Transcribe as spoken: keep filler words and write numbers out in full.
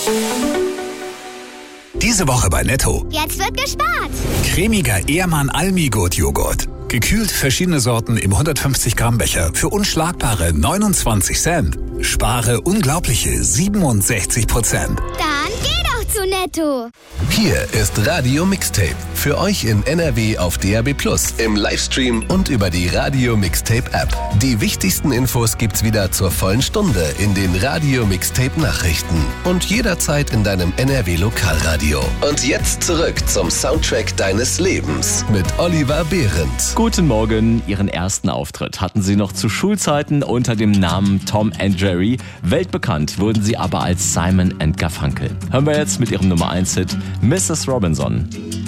Diese Woche bei Netto. Jetzt wird gespart. Cremiger Ehrmann Almi-Gut Joghurt. Gekühlt verschiedene Sorten im hundertfünfzig Gramm Becher für unschlagbare neunundzwanzig Cent. Spare unglaubliche siebenundsechzig Prozent. Dann geh doch zu Netto. Hier ist Radio Mixtape. Für euch in N R W auf D A B plus, im Livestream und über die Radio Mixtape App. Die wichtigsten Infos gibt's wieder zur vollen Stunde in den Radio Mixtape Nachrichten und jederzeit in deinem N R W Lokalradio. Und jetzt zurück zum Soundtrack deines Lebens mit Oliver Behrendt. Guten Morgen. Ihren ersten Auftritt hatten sie noch zu Schulzeiten unter dem Namen Tom and Jerry. Weltbekannt wurden sie aber als Simon and Garfunkel. Hören wir jetzt mit ihrem Nummer eins Hit Missus Robinson.